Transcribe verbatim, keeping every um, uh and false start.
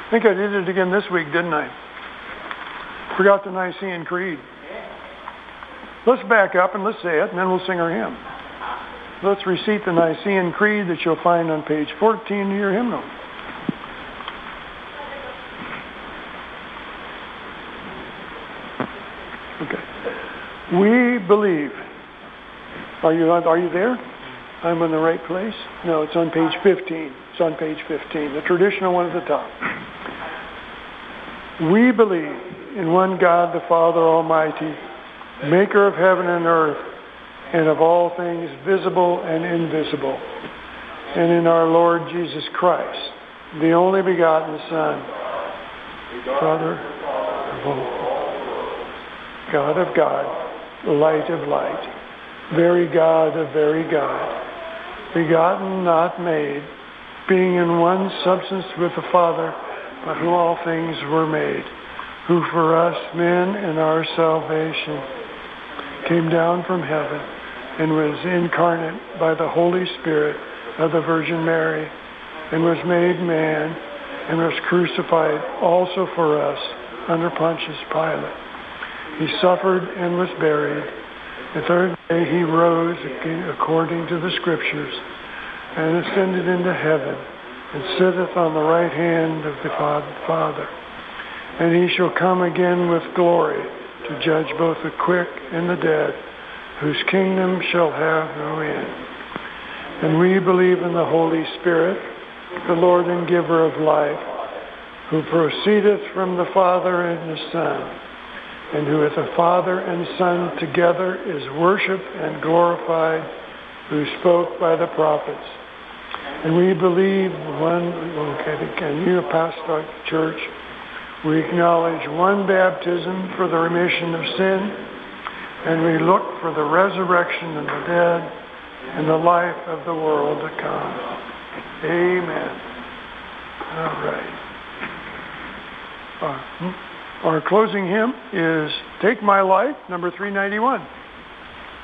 I think I did it again this week, didn't I? Forgot the Nicene Creed. Let's back up and let's say it, and then we'll sing our hymn. Let's recite the Nicene Creed that you'll find on page fourteen of your hymnal. Okay. We believe. Are you are you there? I'm in the right place? No, it's on page fifteen. It's on page fifteen, the traditional one at the top. We believe in one God, the Father Almighty, maker of heaven and earth, and of all things visible and invisible, and in our Lord Jesus Christ, the only begotten Son, Father of all, God of God, light of light, very God of very God, begotten, not made, being in one substance with the Father, by whom all things were made, who for us men and our salvation came down from heaven and was incarnate by the Holy Spirit of the Virgin Mary, and was made man, and was crucified also for us under Pontius Pilate. He suffered and was buried. The third day he rose according to the Scriptures, and ascended into heaven, and sitteth on the right hand of the Father. And he shall come again with glory to judge both the quick and the dead, whose kingdom shall have no end. And we believe in the Holy Spirit, the Lord and giver of life, who proceedeth from the Father and the Son, and who with the Father and Son together is worshipped and glorified, who spoke by the prophets. And we believe one, okay, can you apostolic church? We acknowledge one baptism for the remission of sin, and we look for the resurrection of the dead and the life of the world to come. Amen. All right. Our, our closing hymn is Take My Life, number three ninety-one.